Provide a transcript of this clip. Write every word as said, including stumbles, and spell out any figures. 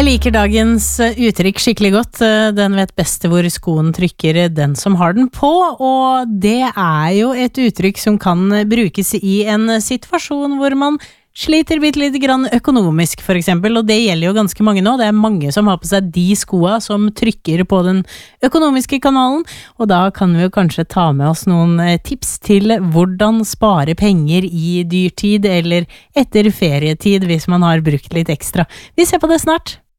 Jeg liker dagens uttrykk skikkelig godt. Den vet best hvor skoen trykker, den som har den på, og det er jo et uttrykk som kan brukes i en situasjon hvor man sliter bitte litt grann økonomisk for eksempel, og det gjelder jo ganske mange nå. Det er mange som har på seg de skoa som trykker på den økonomiske kanalen, og da kan vi jo kanskje ta med oss noen tips til hvordan spare penger i dyrtid eller etter ferietid hvis man har brukt litt ekstra. Vi ser på det snart.